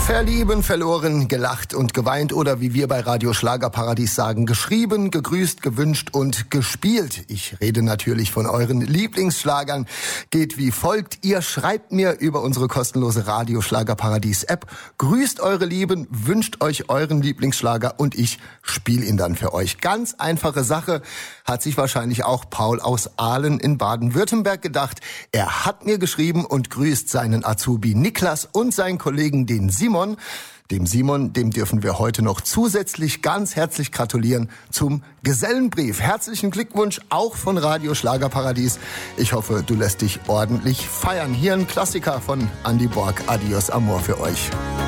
Verlieben, verloren, gelacht und geweint oder wie wir bei Radio Schlagerparadies sagen, geschrieben, gegrüßt, gewünscht und gespielt. Ich rede natürlich von euren Lieblingsschlagern. Geht wie folgt. Ihr schreibt mir über unsere kostenlose Radio Schlagerparadies App, grüßt eure Lieben, wünscht euch euren Lieblingsschlager und ich spiele ihn dann für euch. Ganz einfache Sache, hat sich wahrscheinlich auch Paul aus Aalen in Baden-Württemberg gedacht. Er hat mir geschrieben und grüßt seinen Azubi Niklas und seinen Kollegen den Simon. Dem Simon, dem dürfen wir heute noch zusätzlich ganz herzlich gratulieren zum Gesellenbrief. Herzlichen Glückwunsch auch von Radio Schlagerparadies. Ich hoffe, du lässt dich ordentlich feiern. Hier ein Klassiker von Andy Borg. Adios Amor für euch.